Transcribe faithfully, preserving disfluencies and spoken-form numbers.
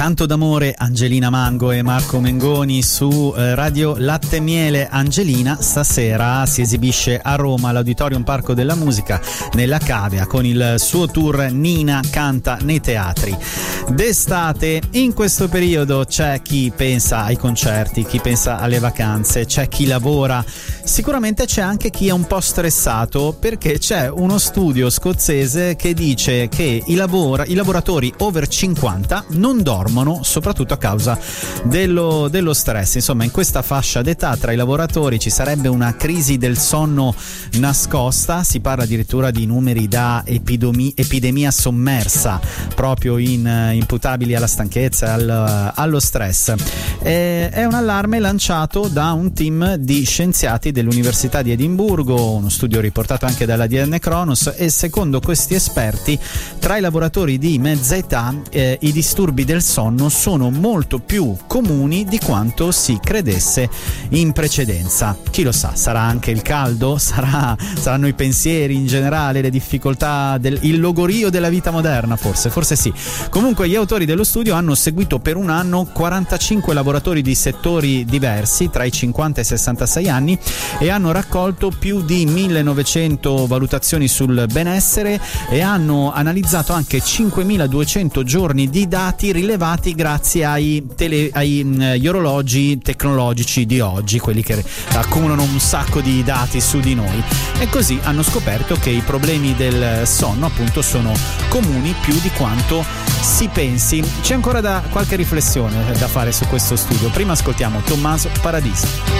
Canto d'amore, Angelina Mango e Marco Mengoni su eh, Radio Latte Miele. Angelina stasera si esibisce a Roma all'Auditorium Parco della Musica nella Cavea con il suo tour Nina canta nei teatri. D'estate, in questo periodo, c'è chi pensa ai concerti, chi pensa alle vacanze, c'è chi lavora, sicuramente c'è anche chi è un po' stressato perché c'è uno studio scozzese che dice che i, lavora, i lavoratori over cinquanta non dormono, soprattutto a causa dello, dello stress. Insomma, in questa fascia d'età tra i lavoratori ci sarebbe una crisi del sonno nascosta, si parla addirittura di numeri da epidemia, epidemia sommersa, proprio in, imputabili alla stanchezza e al, allo stress. E, è un allarme lanciato da un team di scienziati dell'Università di Edimburgo, uno studio riportato anche dalla D N Kronos, e secondo questi esperti tra i lavoratori di mezza età eh, i disturbi del sonno sono molto più comuni di quanto si credesse in precedenza. Chi lo sa, sarà anche il caldo, sarà, saranno i pensieri in generale, le difficoltà, del, il logorio della vita moderna, forse, forse sì. Comunque gli autori dello studio hanno seguito per un anno quarantacinque lavoratori di settori diversi tra i cinquanta e i sessantasei anni e hanno raccolto più di millenovecento valutazioni sul benessere e hanno analizzato anche cinquemiladuecento giorni di dati rilevati grazie ai tele, ai, gli orologi tecnologici di oggi, quelli che accumulano un sacco di dati su di noi, e così hanno scoperto che i problemi del sonno appunto sono comuni più di quanto si pensi. C'è ancora da qualche riflessione da fare su questo studio. Prima ascoltiamo Tommaso Paradiso.